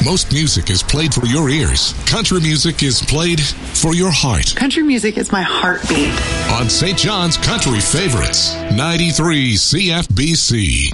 Most music is played for your ears. Country music is played for your heart. Country music is my heartbeat. On St. John's Country Favorites, 93 CFBC.